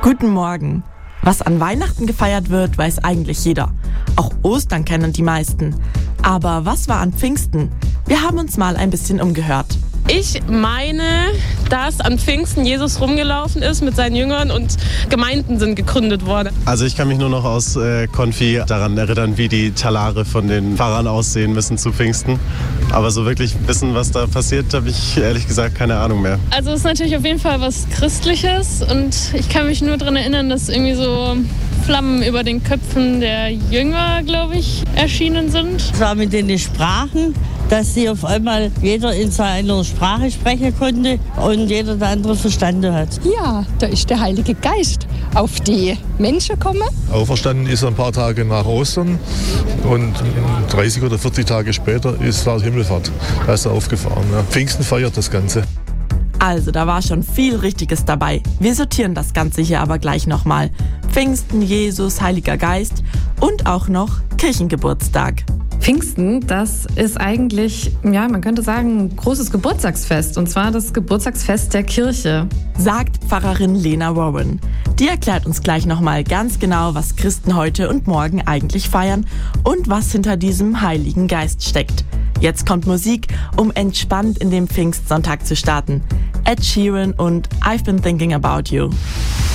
Guten Morgen. Was an Weihnachten gefeiert wird, weiß eigentlich jeder. Auch Ostern kennen die meisten. Aber was war an Pfingsten? Wir haben uns mal ein bisschen umgehört. Ich meine, dass an Pfingsten Jesus rumgelaufen ist mit seinen Jüngern und Gemeinden sind gegründet worden. Also ich kann mich nur noch aus Konfi daran erinnern, wie die Talare von den Pfarrern aussehen müssen zu Pfingsten. Aber so wirklich wissen, was da passiert, habe ich ehrlich gesagt keine Ahnung mehr. Also es ist natürlich auf jeden Fall was Christliches und ich kann mich nur daran erinnern, dass irgendwie so Flammen über den Köpfen der Jünger, glaube ich, erschienen sind. Es war mit den Sprachen, dass sie auf einmal jeder in seiner Sprache sprechen konnte und jeder der andere verstanden hat. Ja, da ist der Heilige Geist auf die Menschen gekommen. Auferstanden ist er ein paar Tage nach Ostern und 30 oder 40 Tage später war Himmelfahrt. Da ist er aufgefahren. Ja. Pfingsten feiert das Ganze. Also, da war schon viel Richtiges dabei. Wir sortieren das Ganze hier aber gleich nochmal. Pfingsten, Jesus, Heiliger Geist und auch noch Kirchengeburtstag. Pfingsten, das ist eigentlich, ja, man könnte sagen, ein großes Geburtstagsfest. Und zwar das Geburtstagsfest der Kirche. Sagt Pfarrerin Lena Warren. Die erklärt uns gleich nochmal ganz genau, was Christen heute und morgen eigentlich feiern und was hinter diesem Heiligen Geist steckt. Jetzt kommt Musik, um entspannt in den Pfingstsonntag zu starten. Ed Sheeran und I've Been Thinking About You.